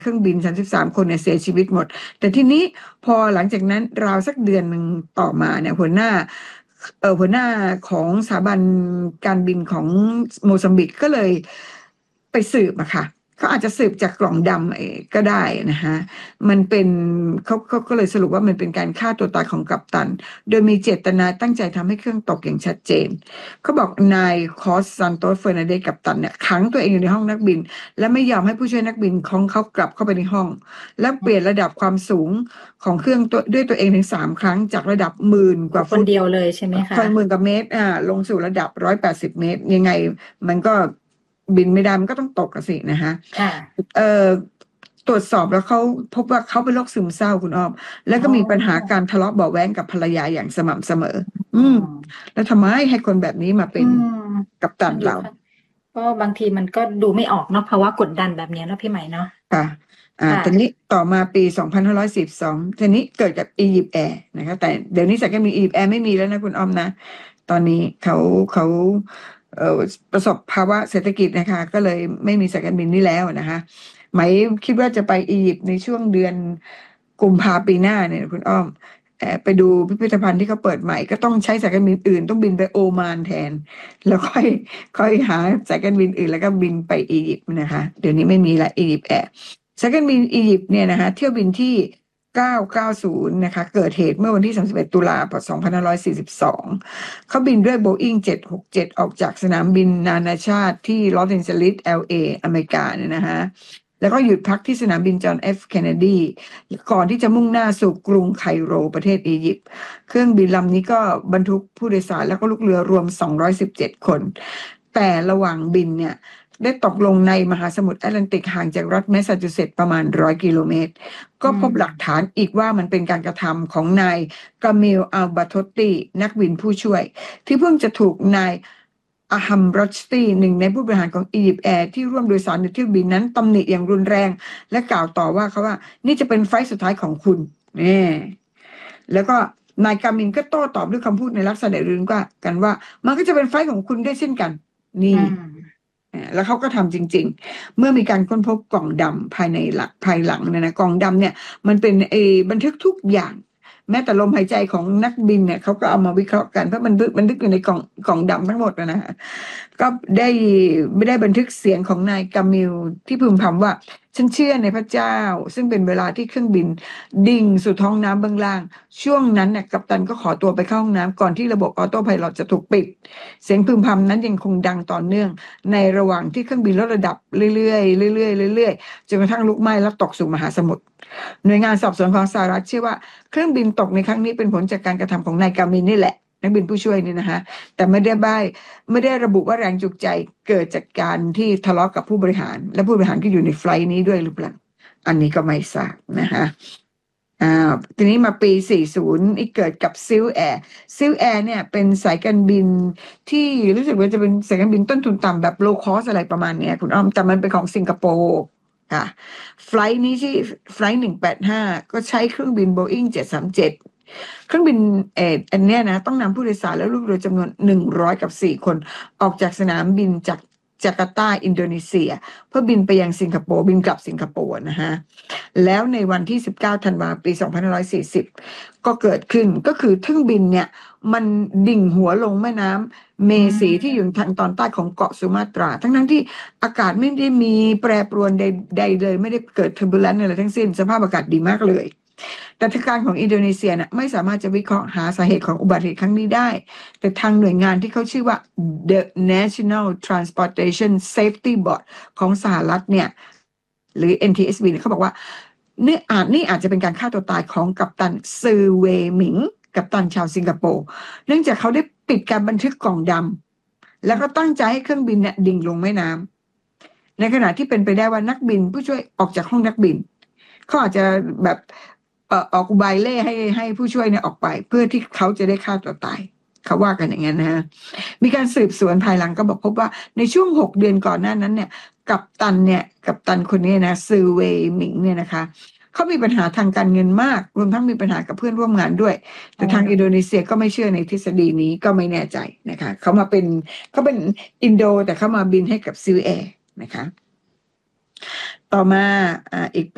เครื่องบิน33คนเนี่ยเสียชีวิตหมดแต่ทีนี้พอหลังจากนั้นราวสักเดือนหนึ่งต่อมาเนี่ยหัวหน้าของสถาบันการบินของโมซัมบิกก็เลยไปสืบอะค่ะเขาอาจจะสืบจากกล่องดำก็ได้นะคะมันเป็นเขาก็เลยสรุปว่ามันเป็นการฆ่าตัวตายของกัปตันโดยมีเจตนาตั้งใจทำให้เครื่องตกอย่างชัดเจนเขาบอกนายคอสซันโตสเฟอร์นันเดสกัปตันเนี่ยขังตัวเองอยู่ในห้องนักบินและไม่ยอมให้ผู้ช่วยนักบินของเขากลับเข้าไปในห้องและเปลี่ยนระดับความสูงของเครื่องด้วยตัวเองถึง3 ครั้งจากระดับหมื่นกว่าคนฟุตเดียวเลยใช่ไหมคะ 10,000กว่าเมตรลงสู่ระดับ180 เมตรยังไงมันก็บินไม่ได้มันก็ต้องตกอะสินะคะค่ะเอ่อตรวจสอบแล้วเขาพบว่าเขาเป็นโรคซึมเศร้าคุณอ้อมแล้วอ๋ก็มีปัญหาอการทะเลาะเบาะแว้งกับภรรยาอย่างสม่ำเสมออ๋อแล้วทำไมให้คนแบบนี้มาอืเป็นมกัปตันเรามันอยู่ค่ะก็บางทีมันก็ดูไม่ออกเนาะภาวะกดดันแบบเนี้ยเนาะพี่ใหม่เนาะค่ะค่ะทีนี้ต่อมาปี2542ทีนี้เกิดกับอียิปต์แอร์นะคะแต่เดี๋ยวนี้สายการบินอียิปต์แอร์ไม่มีแล้วนะคุณอ้อมนะตอนนี้เขาเอ่อประสบภาวะเศรษฐกิจนะคะก็เลยไม่มีสายการบินนี้แล้วนะคะไหมคิดว่าจะไปอียิปต์ในช่วงเดือนกุมภาปีหน้าเนี่ยคุณอ้อมไปดูพิพิธภัณฑ์ที่เขาเปิดใหม่ก็ต้องใช้สายการบินอื่นต้องบินไปโอมานแทน แล้วค่อยหาสายการบินอื่นแล้วก็บินไปอียิปต์นะคะเดี๋ยวนี้ไม่มีละอียิปต์แอร์สายการบินอียิปต์เนี่ยนะคะเที่ยวบินที่990นะคะเกิดเหตุเมื่อวันที่31ตุลาคม2542เขาบินด้วย Boeing 767ออกจากสนามบินนานาชาติที่ลอสแอนเจลิส LA อเมริกาเนี่ยนะคะแล้วก็หยุดพักที่สนามบินจอห์น F. Kennedy ก่อนที่จะมุ่งหน้าสู่กรุงไคโรประเทศอียิปต์ เครื่องบินลำนี้ก็บรรทุกผู้โดยสารแล้วก็ลูกเรือรวม217คน แต่ระหว่างบินเนี่ยได้ตกลงในมหาสมุทรแอตแลนติกห่างจากรัฐแมสซาชูเซตส์ประมาณ100 กิโลเมตร ก็อืพบหลักมฐานอีกว่ามันเป็นการกระทำของนายกามิลอัลบาโตตีนักบินผู้ช่วย ที่เพิ่งจะถูกนายอาฮัมรอชตีหนึ่งในผู้บริหารของอียิปต์แอร์ที่ร่วมโดยสารในเที่ยวบินนั้นตำหนิอย่างรุนแรงและกล่าวต่อว่าเขาว่านี่จะเป็นไฟล์สุดท้ายของคุณนี่แล้วก็นายกามินก็โต้ตอบด้วยคำพูดในลักษณะอื่นก็กันว่ามันก็จะเป็นไฟล์ของคุณได้เช่นกันอืนี่มแล้วเขาก็ทำจริงๆเมื่อมีการค้นพบกล่องดำภายหลังเนี่ยนะกล่องดำเนี่ยมันเป็นบันทึกทุกอย่างแม้แต่ลมหายใจของนักบินเนี่ยเขาก็เอามาวิเคราะห์กันเพราะมันบันทึกอยู่ในกล่องดำทั้งหมดนะฮะก็ได้ไม่ได้บันทึกเสียงของนายกามิลที่พึมพำว่าฉันเชื่อในพระเจ้าซึ่งเป็นเวลาที่เครื่องบินดิ่งสู่ท้องน้ำเบื้องล่างช่วงนั้นเนี่ยกัปตันก็ขอตัวไปเข้าห้องน้ำก่อนที่ระบบออโต้ไพลอตจะถูกปิดเสียงพึมพำนั้นยังคงดังต่อเนื่องในระหว่างที่เครื่องบินลดระดับเรื่อยๆเรื่อยๆเรื่อยๆจนกระทั่งลุกไหม้แล้วตกสู่มหาสมุทรหน่วยงานสอบสวนของสหรัฐเชื่อว่าเครื่องบินตกในครั้งนี้เป็นผลจากการกระทำของนายกามินนี่แหละนักบินผู้ช่วยนี่นะคะแต่ไม่ได้ระบุว่าแรงจูงใจเกิดจากการที่ทะเลาะกับผู้บริหารและผู้บริหารก็อยู่ในไฟล์นี้ด้วยหรือเปล่าอันนี้ก็ไม่ทราบนะคะทีนี้มาปี40อีกเกิดกับซิลแอร์เนี่ยเป็นสายการบินที่รู้สึกว่าจะเป็นสายการบินต้นทุนต่ำแบบโลคอสอะไรประมาณเนี้ยคุณอ้อมแต่มันเป็นของสิงคโปร์ค่ะไฟล์นี้ที่ไฟล์185ก็ใช้เครื่องบิน Boeing 737เครื่องบินอันเนี้ยนะต้องนำผู้โดยสารและลูกเรือจำนวน104 คนออกจากสนามบินจากจาการ์ตาอินโดนีเซียเพื่อบินไปยังสิงคโปร์บินกลับสิงคโปร์นะฮะแล้วในวันที่19ธันวาคมปี2540ก็เกิดขึ้นก็คือเครื่องบินเนี่ยมันดิ่งหัวลงแม่น้ำเมอืสีที่อยู่มทางตอนใต้ของเกาะสุมาตราทั้งที่อากาศไม่ได้มีแปรปรวนใดเลยไม่ได้เกิด turbulence อะไรทั้งสิ้นสภาพอากาศดีมากเลยแต่ทางการของอินโดนีเซียน่ะไม่สามารถจะวิเคราะห์หาสาเหตุของอุบัติเหตุครั้งนี้ได้แต่ทางหน่วยงานที่เขาชื่อว่า The National Transportation Safety Board ของสหรัฐเนี่ยหรือ NTSB เนี่ยเขาบอกว่านี่อาจจะเป็นการฆ่าตัวตายของกัปตันซือเวหมิงกัปตันชาวสิงคโปร์เนื่องจากเขาได้ปิดการบันทึกกล่องดำแล้วก็ตั้งใจให้เครื่องบินเนี่ยดิ่งลงแม่น้ำในขณะที่เป็นไปได้ว่านักบินผู้ช่วยออกจากห้องนักบินเขาอาจจะแบบออกอุบายเล่ให้ผู้ช่วยเนี่ยออกไปเพื่อที่เขาจะได้ฆ่าตัวตายเขาว่ากันอย่างนั้นนะฮะมีการสืบสวนภายหลังก็บอกพบว่าในช่วง6 เดือนก่อนหน้านั้นเนี่ยกัปตันคนนี้นะซือเวหมิงเนี่ยนะคะเขามีปัญหาทางการเงินมากรวมทั้งมีปัญหากับเพื่อนร่วมงานด้วยอ๋อแต่ทางอินโดนีเซียก็ไม่เชื่อในทฤษฎีนี้ก็ไม่แน่ใจนะคะเขาเป็นอินโดแต่เขามาบินให้กับซิลแอร์นะคะต่อมาอีก